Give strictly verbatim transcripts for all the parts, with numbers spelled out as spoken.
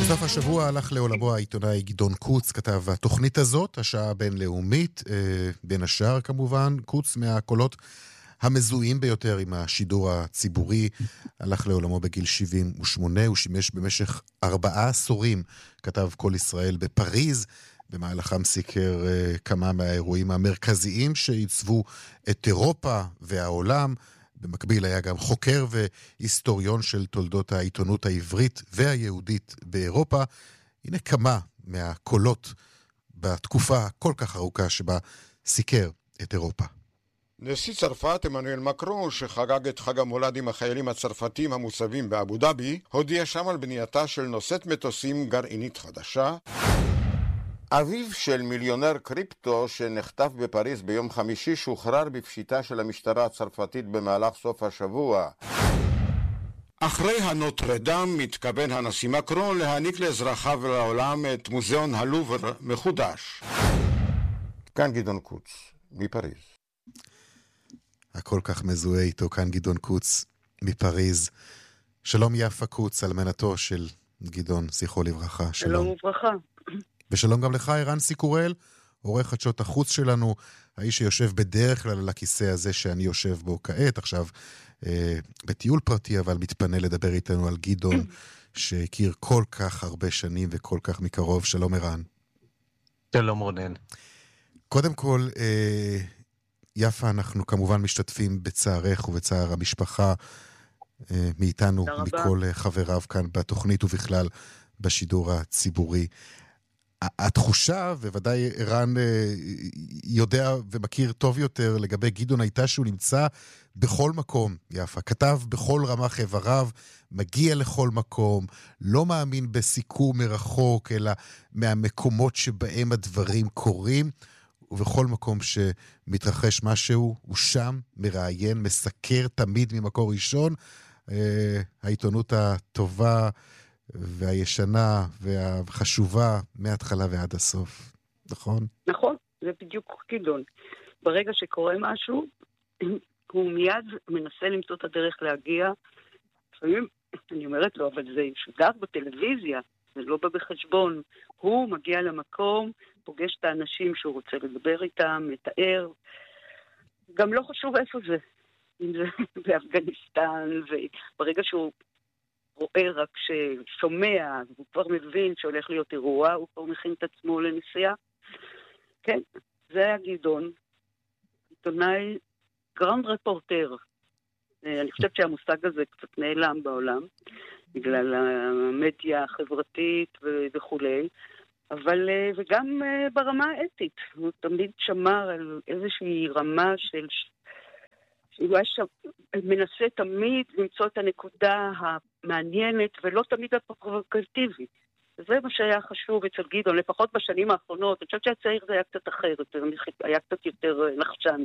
בסוף השבוע הלך לעולמו העיתונאי גדעון קוץ, כתב התוכנית הזאת, השעה הבינלאומית, אה, בין השאר כמובן, קוץ מהקולות המזוהים ביותר עם השידור הציבורי, הלך לעולמו בגיל שבעים ושמונה, הוא שימש במשך ארבעה עשורים, כתב כל ישראל בפריז, במהלכם סיקר אה, כמה מהאירועים המרכזיים שעיצבו את אירופה והעולם, במקביל היה גם חוקר והיסטוריון של תולדות העיתונות העברית והיהודית באירופה. הנה כמה מהקולות בתקופה כל כך ארוכה שבה סיקר את אירופה. נשיא צרפת עמנואל מקרון, שחגג את חג המולד עם החיילים הצרפתים המוצבים באבו דאבי, הודיע שם על בנייתה של נושאת מטוסים גרעינית חדשה. אביו של מיליונר קריפטו שנחטף בפריז ביום חמישי שוחרר בפשיטה של המשטרה הצרפתית במהלך סוף השבוע. אחרי הנוטרדם מתכוון הנשיא מקרון להעניק לאזרחיו ולעולם את מוזיאון הלובר מחודש. כאן גדעון קוץ, מפריז. הכל כך מזוהה איתו, כאן גדעון קוץ מפריז. שלום יפה קוץ, אלמנתו של גדעון, זכרו לברכה. שלום וברכה. ושלום גם לך, ערן סיקורל, עורך חדשות החוץ שלנו, האיש שיושב בדרך כלל על הכיסא הזה שאני יושב בו כעת, עכשיו אה, בטיול פרטי, אבל מתפנה לדבר איתנו על גדעון, שהכיר כל כך הרבה שנים וכל כך מקרוב. שלום ערן. שלום רונן. קודם כל, אה, יפה, אנחנו כמובן משתתפים בצערך ובצער המשפחה, אה, מאיתנו, מכל חבריו כאן בתוכנית ובכלל בשידור הציבורי. התחושה, וודאי ערן יודע ומכיר טוב יותר לגבי גדעון, הייתה שהוא נמצא בכל מקום, יפה. כתב בכל רמ"ח איבריו, מגיע לכל מקום, לא מאמין בסיקור מרחוק, אלא מהמקומות שבהם הדברים קורים, ובכל מקום שמתרחש משהו, הוא שם, מראיין, מסקר תמיד ממקור ראשון. העיתונות הטובה והישנה והחשובה מההתחלה ועד הסוף, נכון? נכון, זה בדיוק גדעון. ברגע שקורה משהו, הוא מיד מנסה למצוא את הדרך להגיע. לפעמים אני אומרת לו, אבל זה שודר בטלוויזיה, זה לא בא בחשבון. הוא מגיע למקום, פוגש את האנשים שהוא רוצה לדבר איתם, מתאר. גם לא חשוב איפה זה. אם זה באפגניסטן, וברגע שהוא רואה רק ששומע, הוא כבר מבין שהולך להיות אירוע, הוא כבר מכין את עצמו לנסיעה. כן, זה היה גדעון, עיתונאי גרנד רפורטר. אני חושבת שהמושג הזה קצת נעלם בעולם, בגלל המדיה החברתית וכו'. אבל, וגם ברמה האתית, הוא תמיד שמר על איזושהי רמה של... הוא היה שם, מנסה תמיד למצוא את הנקודה המעניינת ולא תמיד הפרובוקטיבית. וזה מה שהיה חשוב אצל גדעון, לפחות בשנים האחרונות. אני חושבת שהצעיר זה היה קצת אחרת, היה קצת יותר נחשן.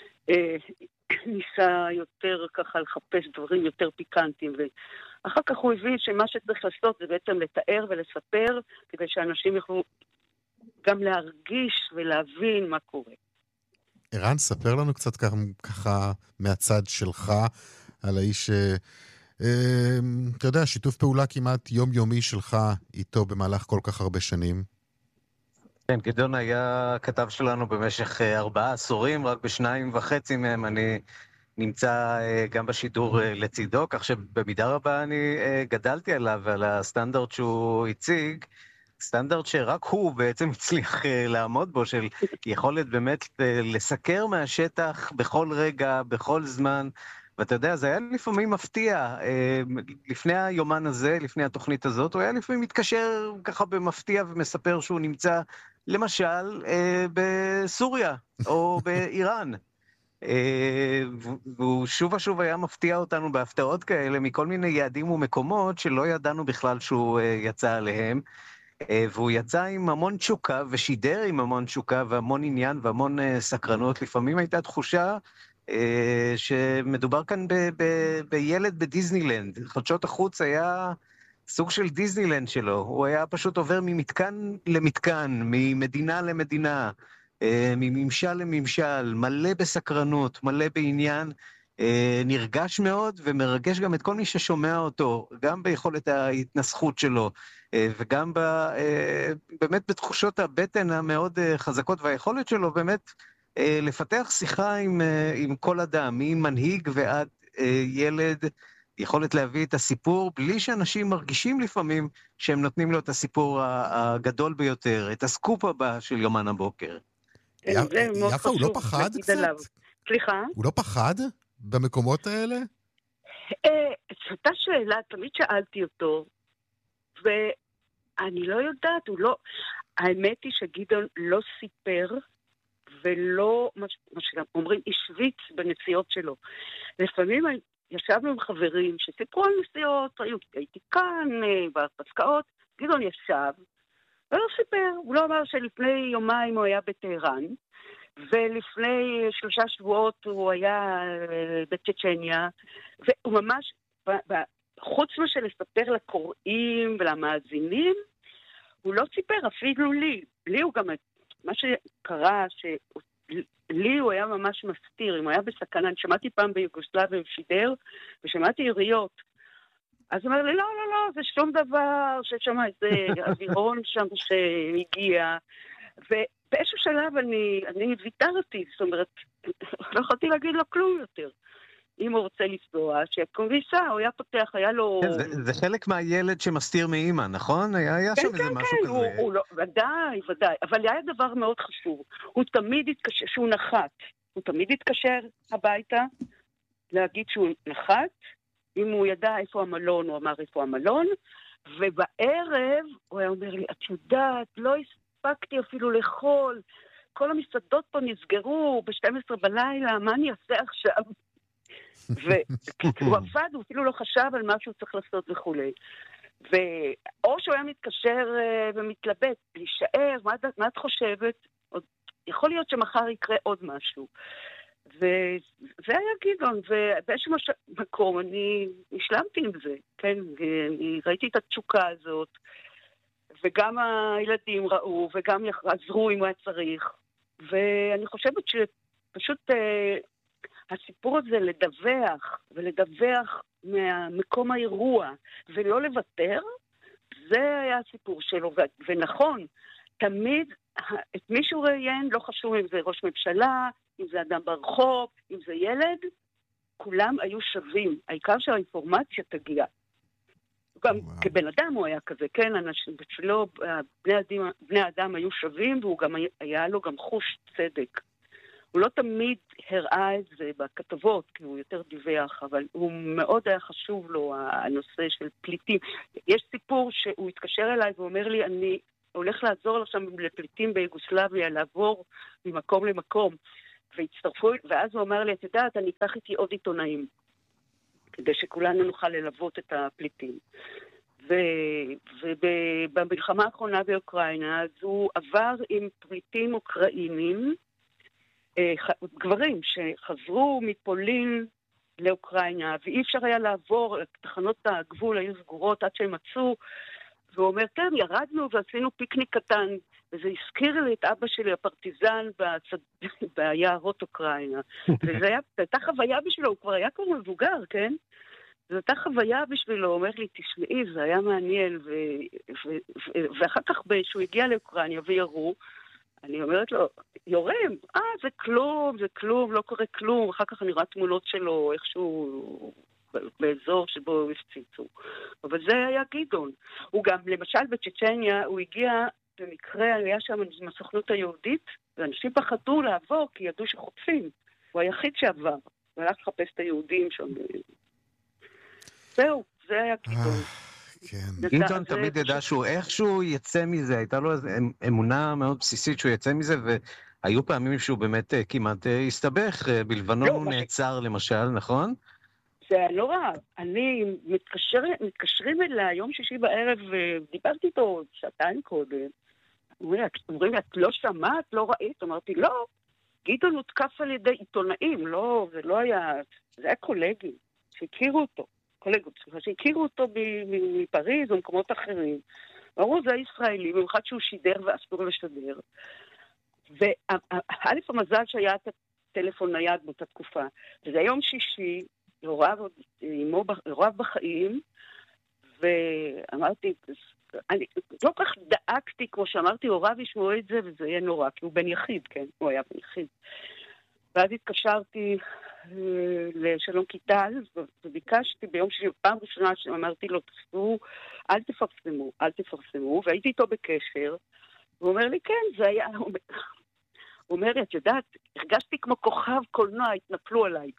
ניסה יותר ככה לחפש דברים יותר פיקנטיים, ואחר כך הוא הבין שמה שצריך לעשות זה בעצם לתאר ולספר, כדי שאנשים יוכלו גם להרגיש ולהבין מה קורה. ערן, ספר לנו קצת ככה, ככה מהצד שלך על האיש, אה, אתה יודע, שיתוף פעולה כמעט יומיומי שלך איתו במהלך כל כך הרבה שנים. כן, גדעון היה כתב שלנו במשך ארבעה עשורים, רק בשניים וחצי מהם אני נמצא גם בשידור לצידו, כך שבמידה רבה אני גדלתי עליו ועל הסטנדרט שהוא הציג, סטנדרט שרק הוא בעצם הצליח לעמוד בו, של יכולת באמת לסקר מהשטח בכל רגע, בכל זמן, ואתה יודע, זה היה לפעמים מפתיע, לפני היומן הזה, לפני התוכנית הזאת, הוא היה לפעמים מתקשר ככה במפתיע ומספר שהוא נמצא, למשל, בסוריה או באיראן. והוא שוב ושוב היה מפתיע אותנו בהפתעות כאלה, מכל מיני יעדים ומקומות שלא ידענו בכלל שהוא יצא עליהם. והוא יצא עם המון תשוקה ושידר עם המון תשוקה והמון עניין והמון סקרנות. לפעמים הייתה תחושה שמדובר כאן ב- ב- בילד בדיזנילנד. חדשות החוץ היה סוג של דיזנילנד שלו. הוא היה פשוט עובר ממתקן למתקן, ממדינה למדינה, מממשל לממשל, מלא בסקרנות, מלא בעניין, נרגש מאוד ומרגש גם את כל מי ששומע אותו, גם ביכולת ההתנסחות שלו, וגם ב, באמת בתחושות הבטן המאוד חזקות, והיכולת שלו באמת לפתח שיחה עם, עם כל אדם, ממנהיג ועד ילד, יכולת להביא את הסיפור, בלי שאנשים מרגישים לפעמים שהם נותנים לו את הסיפור הגדול ביותר, את הסקופ הבא של יומן הבוקר. יפה, הוא לא פחד קצת? סליחה? הוא לא פחד במקומות האלה? זאת אותה שאלה, תמיד שאלתי אותו, ואני לא יודעת, הוא לא... האמת היא שגדעון לא סיפר, ולא, מה שאומרים, השוויץ בנסיעות שלו. לפעמים ישבנו עם חברים שסיפרו על נסיעות, הייתי כאן, בפסקאות, גדעון ישב, ולא סיפר, הוא לא אמר שלפני יומיים הוא היה בטהרן, ולפני שלושה שבועות הוא היה בצ'צ'ניה, והוא ממש, חוץ מה שלספר לקוראים ולמאזינים, הוא לא סיפר אפילו לי. לי הוא גם, מה שקרה, שלי הוא היה ממש מסתיר, אם הוא היה בסכנה, אני שמעתי פעם ביוגוסלביה ושידר, ושמעתי יריות. אז הוא אומר לי, לא, לא, לא, זה שום דבר, שיש שם איזה אווירון שם שהגיע, ובאיזשהו שלב אני, אני ויתרתי, זאת אומרת, לא יכולתי להגיד לו כלום יותר. אם הוא רוצה לנסוע, שיקום ויסע, הוא היה פותח, היה לו... כן, זה, זה חלק מהילד שמסתיר מאמא, נכון? היה, היה כן, שם כן, איזה כן, משהו כן, כזה. הוא, הוא לא, ודאי, ודאי, אבל היה דבר מאוד חשוב. הוא תמיד התקשר, שהוא נחת, הוא תמיד התקשר הביתה, להגיד שהוא נחת, אם הוא ידע איפה המלון, הוא אמר איפה המלון, ובערב הוא היה אומר לי, את יודעת, לא הספקתי אפילו לאכול, כל המסעדות פה נסגרו ב-שתים עשרה בלילה, מה אני אעשה עכשיו? והוא עבד, הוא אפילו לא חשב על מה שהוא צריך לעשות וכולי. ואו שהוא היה מתקשר ומתלבט, להישאר, מה, מה את חושבת? עוד, יכול להיות שמחר יקרה עוד משהו. וזה היה גדעון, ובאיזשהו מקום אני השלמתי עם זה, כן? אני ראיתי את התשוקה הזאת, וגם הילדים ראו, וגם עזרו אם הוא היה צריך. ואני חושבת שפשוט... הסיפור הזה לדווח, ולדווח מהמקום האירוע, ולא לוותר, זה היה הסיפור שלו. ו- ונכון, תמיד את מי שהוא ראיין, לא חשוב אם זה ראש ממשלה, אם זה אדם ברחוב, אם זה ילד, כולם היו שווים. העיקר שהאינפורמציה תגיע. גם wow. כבן אדם הוא היה כזה, כן, אנשים, בשבילו בני אדם, בני אדם היו שווים, והוא גם היה לו גם חוש צדק. הוא לא תמיד הראה את זה בכתבות, כי הוא יותר דיווח, אבל הוא מאוד היה חשוב לו, הנושא של פליטים. יש סיפור שהוא התקשר אליי ואומר לי, אני הולך לעזור עכשיו לפליטים ביוגוסלביה, לעבור ממקום למקום, והצטרפו, ואז הוא אמר לי, את יודעת, אני אקח איתי עוד עיתונאים, כדי שכולנו נוכל ללוות את הפליטים. ובמלחמה האחרונה באוקראינה, אז הוא עבר עם פליטים אוקראינים, גברים שחזרו מפולין לאוקראינה, ואי אפשר היה לעבור, תחנות הגבול היו סגורות עד שהם מצאו, והוא אומר, כן, ירדנו ועשינו פיקניק קטן, וזה הזכיר לי את אבא שלי, הפרטיזן, בצד... ביערות אוקראינה. וזו הייתה חוויה בשבילו, הוא כבר היה כבר מבוגר, כן? זו הייתה חוויה בשבילו, הוא אומר לי, תשמעי, זה היה מעניין, ו... ו... ו... ואחר כך שהוא הגיע לאוקראינה ויראו, אני אומרת לו, יורם, אה, זה כלום, זה כלום, לא קורה כלום. אחר כך אני רואה תמונות שלו, איכשהו באזור שבו הפציצו. אבל זה היה גדעון. הוא גם, למשל בצ'צ'ניה, הוא הגיע, במקרה, היה שם עם הסוכנות היהודית, ואנשים פחדו לעבור, כי ידעו שחוטפים. הוא היחיד שעבר. הוא הלך לחפש את היהודים שם. זהו, זה היה גדעון. גדעון תמיד ידע שהוא איכשהו יצא מזה, הייתה לו אמונה מאוד בסיסית שהוא יצא מזה, והיו פעמים שהוא באמת כמעט הסתבך, בלבנון הוא נעצר למשל, נכון? זה לא רע, אני מתקשרים אליי יום שישי בערב, ודיברתי איתו שעתיים קודם, אומרים לי, את לא שמעת, לא ראית? אמרתי, לא, גדעון הותקף על ידי עיתונאים, לא, זה לא היה, זה היה קולגים, שהכירו אותו. קולגות, שהכירו אותו מפריז או מקומות אחרים. אמרו, זה הישראלי, במיוחד שהוא שידר ואסור לשדר. וא' המזל שהיה טלפון נייד באותה תקופה. וזה יום שישי, הוריו בחיים, ואמרתי, אני לא כך דאגתי, כמו שאמרתי, הוריו ישמעו את זה, וזה יהיה נורא, כי הוא בן יחיד, כן? הוא היה בן יחיד. ואז התקשרתי לשלום קיטל, וביקשתי ביום שישי, פעם ראשונה שאמרתי לו, תפסו, אל תפרסמו, אל תפרסמו, והייתי איתו בקשר, והוא אומר לי, כן, זה היה... הוא אומר לי, את יודעת, הרגשתי כמו כוכב קולנוע, התנפלו עליי.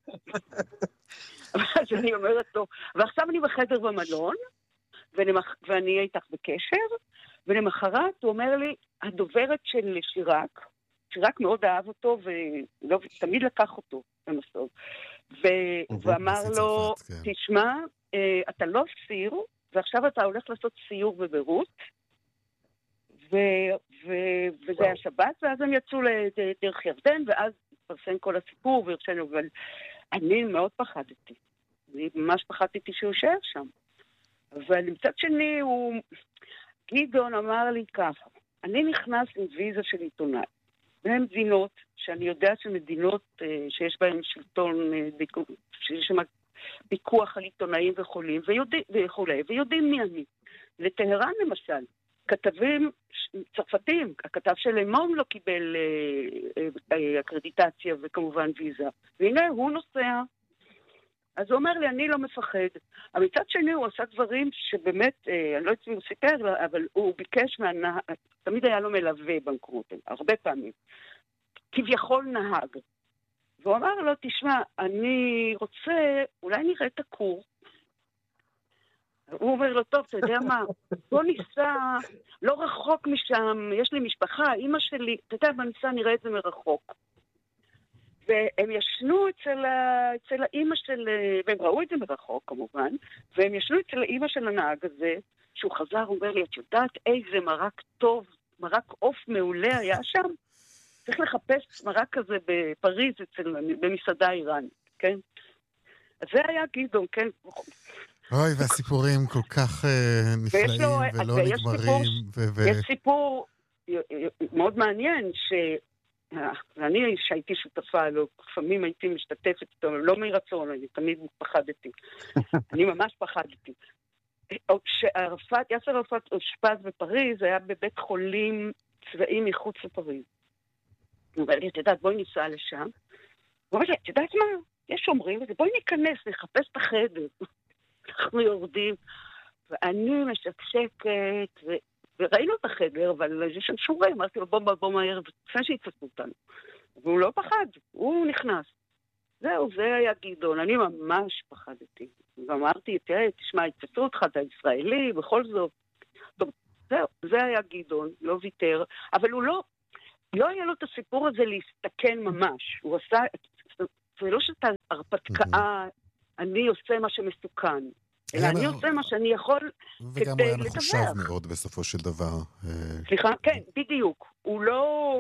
אז אני אומרת לו, ועכשיו אני בחדר במלון, ואני איתך בקשר, ולמחרת הוא אומר לי, הדוברת של שירק, שירק מאוד אהב אותו, ותמיד לקח אותו במסור, ואמר לו, תשמע, אתה לא סיר, ועכשיו אתה הולך לעשות סיור בביירות, וזה היה שבת, ואז הם יצאו לדרך ירדן, ואז פרסם כל הסיפור, והרשנו, אבל אני מאוד פחדתי. אני ממש פחדתי שהוא יישאר שם. אבל מצד שני, הוא... גדעון אמר לי ככה, אני נכנס עם ויזה של עיתונאי. והן מדינות, שאני יודע שמדינות שיש בהן שלטון, שיש שם פיקוח על עיתונאים וחולים, וכולי, ויודעים מי אני. לטהרן למשל, כתבים צרפתים, הכתב של אמום לא קיבל אקרדיטציה וכמובן ויזה. והנה הוא נוסע. אז הוא אומר לי, אני לא מפחד. אבל מצד שני הוא עשה דברים שבאמת, אני לא יודעת אם הוא סיפר, אבל הוא ביקש מהנהג, תמיד היה לו מלווה במקומות, הרבה פעמים. כביכול נהג. והוא אמר לו, תשמע, אני רוצה, אולי נראה את הקור. הוא אומר לו, טוב, אתה יודע מה, בוא ניסע, לא רחוק משם, יש לי משפחה, אמא שלי, אתה יודע, בוא ניסע, נראה את זה מרחוק. והם ישנו אצל, אצל האמא של, והם ראו את זה מרחוק כמובן, והם ישנו אצל האמא של הנהג הזה, שהוא חזר, הוא אומר לי, את יודעת איזה מרק טוב, מרק עוף מעולה היה שם? צריך לחפש מרק כזה בפריז, אצל, במסעדה איראנית, כן? אז זה היה גדעון, כן? אוי, והסיפורים כל כך נפלאים ולא נגמרים. יש סיפור מאוד מעניין, ואני שהייתי שותפה לו, לפעמים הייתי משתתפת איתו, לא מרצון, אני תמיד פחדתי. אני ממש פחדתי. כשערפאת, יאסר ערפאת אושפז בפריז, היה בבית חולים צבאי מחוץ לפריז. הוא אומר לי, את יודעת, בואי ניסע לשם. הוא אומר לי, את יודעת מה? יש שומרים, בואי ניכנס, נחפש את החדר. אנחנו יורדים, ואני משקשקת, ו... וראינו את החדר, אבל יש שם שומרים, אמרתי לו, בוא, בוא, בוא מהר, לפני שיצפו אותנו. והוא לא פחד, הוא נכנס. זהו, זה היה גדעון, אני ממש פחדתי. ואמרתי, תראה, תשמע, יצפו אותך, אתה ישראלי, בכל זאת. טוב, זהו, זה היה גדעון, לא ויתר, אבל הוא לא, לא היה לו את הסיפור הזה להסתכן ממש. הוא עשה, זה לא שאתה הרפתקה, אני עושה מה שמסוכן. אלא אני עושה מה שאני יכול כדי לדווח. וגם הוא היה מחושב מאוד בסופו של דבר. סליחה? כן, בדיוק. הוא לא...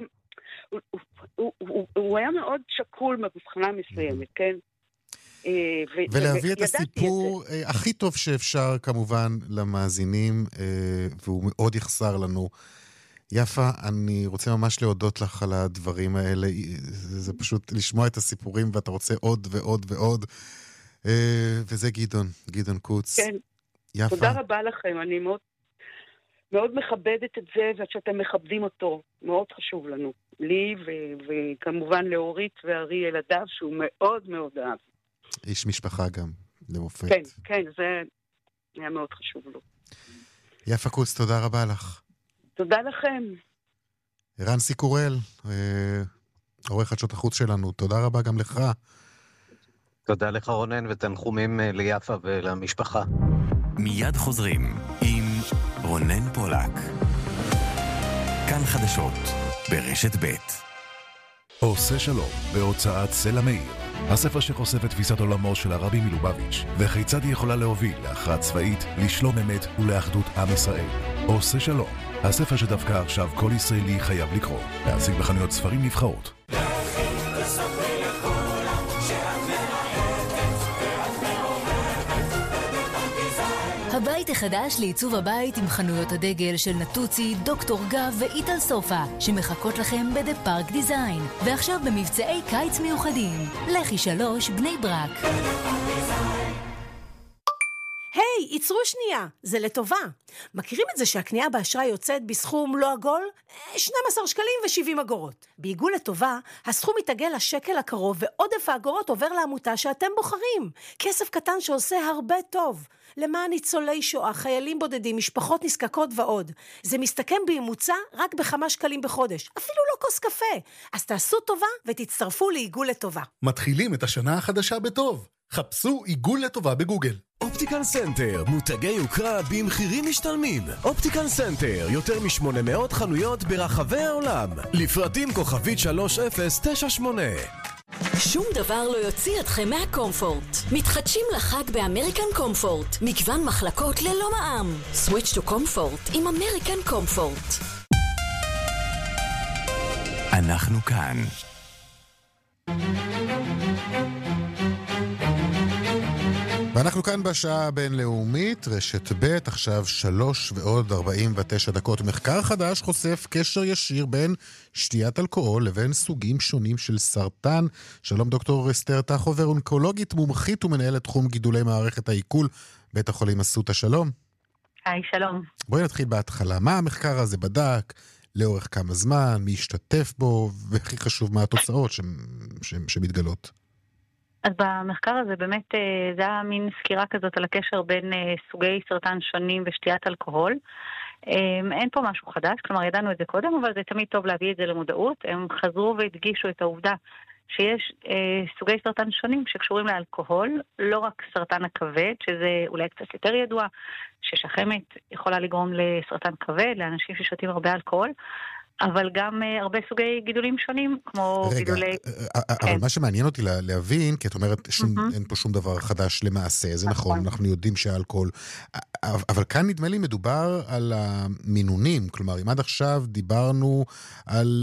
הוא היה מאוד שקול מבחנה מסוימת, כן? ולהביא את הסיפור הכי טוב שאפשר כמובן למאזינים, והוא מאוד יחסר לנו. יפה, אני רוצה ממש להודות לך על הדברים האלה. זה פשוט לשמוע את הסיפורים ואתה רוצה עוד ועוד ועוד. וזה גדעון, גדעון קוץ. כן. יפה. תודה רבה לכם, אני מאוד, מאוד מכבדת את זה, ושאתם מכבדים אותו. מאוד חשוב לנו. לי ו- וכמובן לאורית וארי ילדיו, שהוא מאוד מאוד אהב. איש משפחה גם, למופת. כן, כן, זה היה מאוד חשוב לו. יפה קוץ, תודה רבה לך. תודה לכם. ערן סיקורל, עורך חדשות החוץ שלנו, תודה רבה גם לך. תודה לך רונן ותנחומים ליפה ולמשפחה. מיד חוזרים עם רונן פולק. כאן חדשות ברשת ב'. עושה שלום בהוצאת סלע מאיר. הספר שחושף את תפיסת עולמו של הרבי מלובביץ' וכיצד היא יכולה להוביל להכרעה צבאית, לשלום אמת ולאחדות עם ישראל. עושה שלום, הספר שדווקא עכשיו כל ישראלי חייב לקרוא. להשיג בחנויות ספרים נבחרות. הבית ההייטק חדש לעיצוב הבית עם חנויות הדגל של נטוצי, דוקטור גב ואיטל סופה, שמחכות לכם בדה פארק דיזיין. ועכשיו במבצעי קיץ מיוחדים. לחי שלוש בני ברק. היי, ייצרו שנייה, זה לטובה. מכירים את זה שהקנייה באשראי יוצאת בסכום לא עגול? שנים עשר שקלים ו-שבעים אגורות. בעיגול לטובה, הסכום מתעגל לשקל הקרוב ועודף האגורות עובר לעמותה שאתם בוחרים. כסף קטן שעושה הרבה טוב. למען ניצולי שואה, חיילים בודדים, משפחות נזקקות ועוד. זה מסתכם בממוצע רק בכמה שקלים בחודש. אפילו לא כוס קפה. אז תעשו טובה ותצטרפו לעיגול לטובה. מתחילים את השנה החדשה בטוב. חפשו עיגול לטובה בגוגל. אופטיקל סנטר, מותגי יוקרה במחירים משתלמים. אופטיקל סנטר, יותר מ-שמונה מאות חנויות ברחבי העולם. לפרטים כוכבית שלוש אפס תשע שמונה. שום דבר לא יוציא אתכם מהקומפורט. מתחדשים לחג באמריקן קומפורט. מגוון מחלקות ללא מע"מ. סוויץ' טו קומפורט עם אמריקן קומפורט. אנחנו כאן. ואנחנו כאן בשעה הבינלאומית, רשת ב', עכשיו שלוש ועוד ארבעים ותשע דקות. מחקר חדש חושף קשר ישיר בין שתיית אלכוהול לבין סוגים שונים של סרטן. שלום דוקטור אסתר טחובר, אונקולוגית מומחית ומנהלת תחום גידולי מערכת העיכול, בית החולים אסותא. שלום. היי, שלום. בואי נתחיל בהתחלה. מה המחקר הזה בדק? לאורך כמה זמן? מי השתתף בו? והכי חשוב, מה התוצאות ש... ש... שמתגלות? אז במחקר הזה באמת זה היה מין סקירה כזאת על הקשר בין סוגי סרטן שונים ושתיית אלכוהול. אין פה משהו חדש, כלומר ידענו את זה קודם, אבל זה תמיד טוב להביא את זה למודעות. הם חזרו והדגישו את העובדה שיש סוגי סרטן שונים שקשורים לאלכוהול, לא רק סרטן הכבד, שזה אולי קצת יותר ידוע, ששחמת יכולה לגרום לסרטן כבד, לאנשים ששותים הרבה אלכוהול, אבל גם uh, הרבה סוגי גידולים שונים, כמו רגע, גידולי... אבל כן. מה שמעניין אותי להבין, כי את אומרת שום, mm-hmm. אין פה שום דבר חדש למעשה, זה נכון, נכון אנחנו יודעים שהאלכוהול... אבל כאן נדמה לי מדובר על המינונים, כלומר, אם עד עכשיו דיברנו על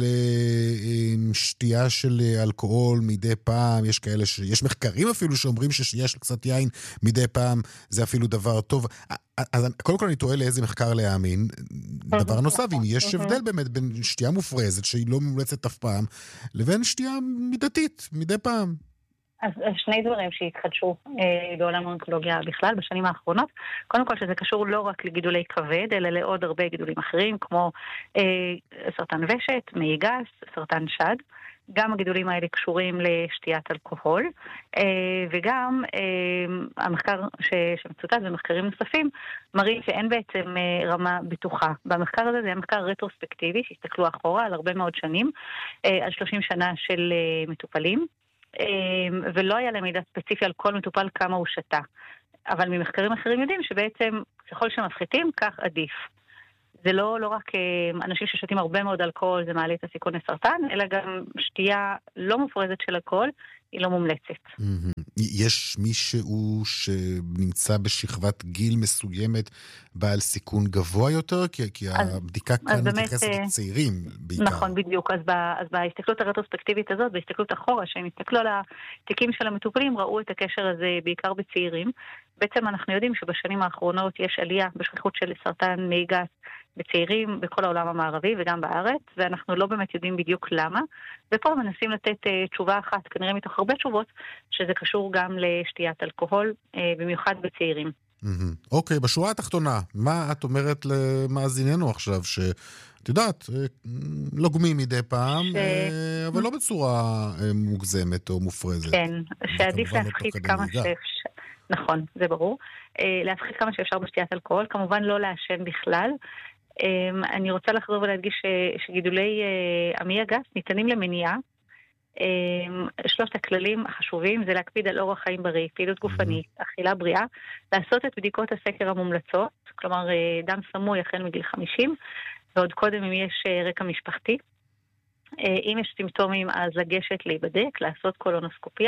uh, שתייה של אלכוהול מדי פעם, יש כאלה ש... יש מחקרים אפילו שאומרים ששתייה של קצת יין מדי פעם, זה אפילו דבר טוב. אז קודם כל אני תוהה לאיזה מחקר להאמין. דבר נוסף, אם יש הבדל באמת בין שתייה מופרזת, שהיא לא מומלצת אף פעם, לבין שתייה מידתית, מדי פעם. אז שני דברים שהתחדשו אה, בעולם האונקולוגיה בכלל בשנים האחרונות. קודם כל שזה קשור לא רק לגידולי כבד, אלא לעוד הרבה גידולים אחרים, כמו אה, סרטן ושת, מעי גס, סרטן שד. גם הגידולים האלה קשורים לשתיית אלכוהול, וגם המחקר שמצוטט במחקרים נוספים מראים שאין בעצם רמה בטוחה. במחקר הזה זה היה מחקר רטרוספקטיבי, שהסתכלו אחורה על הרבה מאוד שנים, על שלושים שנה של מטופלים, ולא היה להם מידע ספציפי על כל מטופל כמה הוא שתה. אבל ממחקרים אחרים יודעים שבעצם ככל שמפחיתים, כך עדיף. זה לא, לא רק אנשים ששותים הרבה מאוד אלכוהול, זה מעלה את הסיכון לסרטן, אלא גם שתייה לא מופרזת של אלכוהול, היא לא מומלצת. יש מישהו שנמצא בשכבת גיל מסוימת בעל סיכון גבוה יותר? כי, כי אז, הבדיקה כאן מתייחסת לצעירים בעיקר. נכון, בדיוק. אז, ב, אז בהסתכלות הרטרוספקטיבית הזאת, בהסתכלות אחורה, שהם הסתכלו על התיקים של המטופלים, ראו את הקשר הזה בעיקר בצעירים. בעצם אנחנו יודעים שבשנים האחרונות יש עלייה בשכיחות של סרטן מעי גס בצעירים בכל העולם המערבי וגם בארץ, ואנחנו לא באמת יודעים בדיוק למה. ופה מנסים לתת uh, תשובה אחת, כנראה מתוך הרבה תשובות, שזה קשור גם לשתיית אלכוהול, uh, במיוחד בצעירים. אוקיי, בשורה התחתונה, מה את אומרת למאזיננו עכשיו, שאת יודעת, לוגמים מדי פעם, אבל לא בצורה מוגזמת או מופרזת. כן, שעדיף להפחית כמה שאפשר. נכון, זה ברור. להפחית כמה שאפשר בשתיית אלכוהול, כמובן לא לעשן בכלל. אני רוצה לחזור ולהדגיש שגידולי המעי הגס ניתנים למניעה. שלושת הכללים החשובים זה להקפיד על אורח חיים בריא, פעילות גופנית, אכילה בריאה, לעשות את בדיקות הסקר המומלצות, כלומר דם סמוי החל מגיל חמישים, ועוד קודם אם יש רקע משפחתי. אם יש סימפטומים אז לגשת להיבדק, לעשות קולונוסקופיה,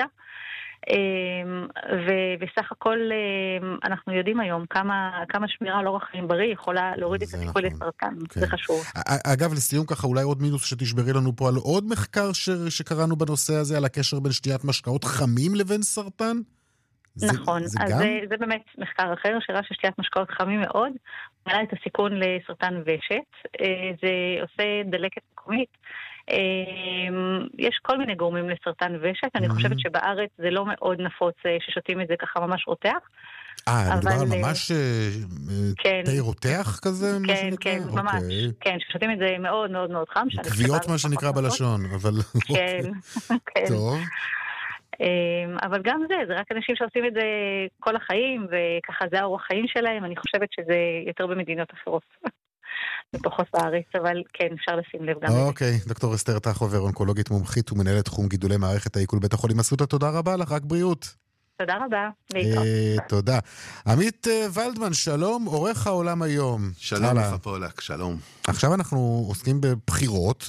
ובסך הכל אנחנו יודעים היום כמה, כמה שמירה על אורח חיים בריא יכולה להוריד את הסיכוי לסרטן, זה חשוב. אגב, לסיום ככה, אולי עוד מינוס שתשברי לנו פה על עוד מחקר שקראנו בנושא הזה, על הקשר בין שתיית משקאות חמים לבין סרטן? נכון, אז זה באמת מחקר אחר, שראה ששתיית משקאות חמים מאוד, מעלה את הסיכון לסרטן ושת, זה עושה דלקת מקומית, יש כל מיני גורמים לסרטן ושת, אני חושבת שבארץ זה לא מאוד נפוץ ששותים את זה ככה ממש רותח. אה, מדובר על ממש תה רותח כזה? כן, כן, ממש, כן, ששותים את זה מאוד מאוד מאוד חם. קביעות מה שנקרא בלשון, אבל... כן, כן. טוב. אבל גם זה, זה רק אנשים שעושים את זה כל החיים, וככה זה האורח חיים שלהם, אני חושבת שזה יותר במדינות אחרות. בפחות בארץ, אבל כן, אפשר לשים לב גם. אוקיי, דוקטור אסתר טחובר, אונקולוגית מומחית ומנהלת תחום גידולי מערכת העיכול בית החולים אסותא, תודה רבה לך, רק בריאות. תודה רבה, להתראות. תודה. עמית ולדמן, שלום, עורך העולם היום. שלום, יפה פולק, שלום. עכשיו אנחנו עוסקים בבחירות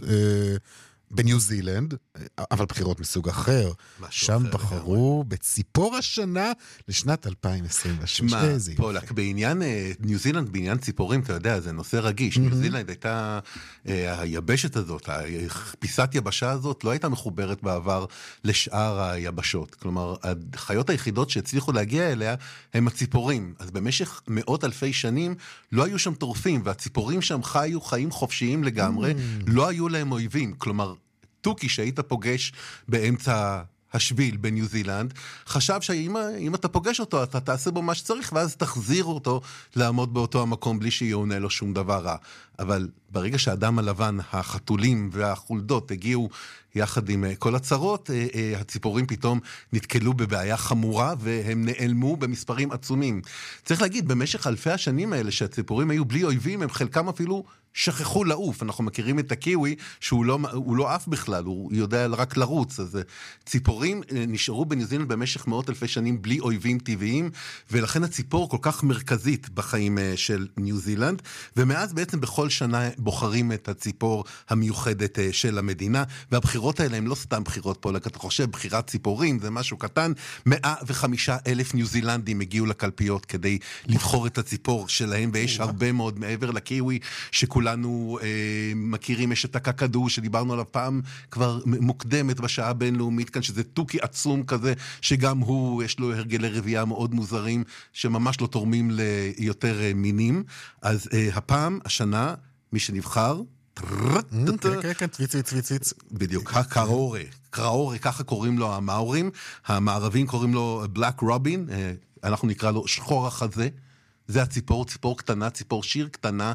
בניו זילנד, אבל בחירות מסוג אחר. שם בחרו בציפור השנה לשנת אלפיים עשרים ושש. שמה, פולק, בעניין ניו זילנד, בעניין ציפורים, אתה יודע, זה נושא רגיש. ניו זילנד הייתה, היבשת הזאת, פיסת יבשה הזאת, לא הייתה מחוברת בעבר לשאר היבשות. כלומר, החיות היחידות שהצליחו להגיע אליה, הם הציפורים. אז במשך מאות אלפי שנים, לא היו שם טורפים, והציפורים שם חיו חיים חופשיים לגמרי, לא היו להם אויבים. כלומר, טוקי שהיית פוגש באמצע השביל בניו זילנד, חשב שאם אתה פוגש אותו, אתה תעשה בו מה שצריך, ואז תחזיר אותו לעמוד באותו המקום בלי שיעונה לו שום דבר רע. אבל ברגע שהאדם הלבן, החתולים והחולדות הגיעו יחד עם כל הצרות, הציפורים פתאום נתקלו בבעיה חמורה, והם נעלמו במספרים עצומים. צריך להגיד, במשך אלפי השנים האלה שהציפורים היו בלי אויבים, הם חלקם אפילו שכחו לעוף. אנחנו מכירים את הקיווי, שהוא לא, הוא לא עף בכלל, הוא יודע רק לרוץ. אז ציפורים נשארו בניו זילנד במשך מאות אלפי שנים בלי אויבים טבעיים, ולכן הציפור כל כך מרכזית בחיים של ניו זילנד, ומאז בעצם בכל שנה בוחרים את הציפור המיוחדת של המדינה, והבחירות האלה הם לא סתם בחירות פה, אתה חושב, בחירת ציפורים זה משהו קטן, מאה וחמישה אלף ניו זילנדים הגיעו לקלפיות כדי לבחור את הציפור שלהם, ויש הרבה מאוד מעבר לקיווי, שכולנו אה, מכירים, יש את הקקדו שדיברנו עליו פעם כבר מוקדמת בשעה הבינלאומית כאן, שזה טוקי עצום כזה, שגם הוא יש לו הרגלי רבייה מאוד מוזרים, שממש לא תורמים ליותר אה, מינים. אז אה, הפעם, השנה, מי שנבחר, כן, כן, צוויץ, צוויץ, צוויץ. בדיוק, הקראורה. קראורה, ככה קוראים לו המאורים, המערבים קוראים לו בלק רובין, אנחנו נקרא לו שחור החזה. זה הציפור, ציפור קטנה, ציפור שיר קטנה,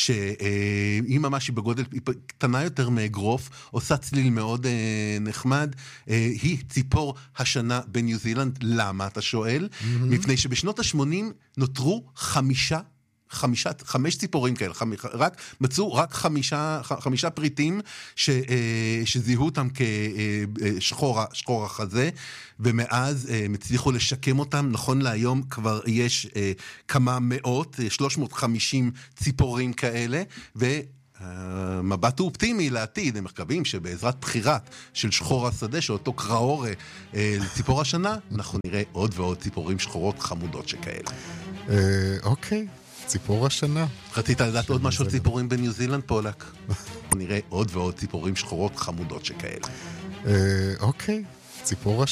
שהיא ממש היא בגודל, היא קטנה יותר מאגרוף, עושה צליל מאוד נחמד. היא ציפור השנה בניו זילנד. למה, אתה שואל? מפני שבשנות ה-שמונים נותרו חמישה חמישה, חמש ציפורים כאלה, חמ, רק, מצאו רק חמישה, חמישה פריטים ש, שזיהו אותם כשחור, שחור החזה, ומאז הם הצליחו לשקם אותם. נכון להיום כבר יש כמה מאות, שלוש מאות וחמישים ציפורים כאלה, ו... מבט הוא אופטימי לעתיד, הם מקווים שבעזרת בחירת של שחור השדה, שאותו קראורה לציפור השנה, אנחנו נראה עוד ועוד ציפורים שחורות חמודות שכאלה. אוקיי. ציפור השנה. רצית לדעת עוד משהו ציפורים בניו זילנד, פולק? נראה עוד ועוד ציפורים שחורות חמודות שכאלה. אוקיי, ציפור השנה.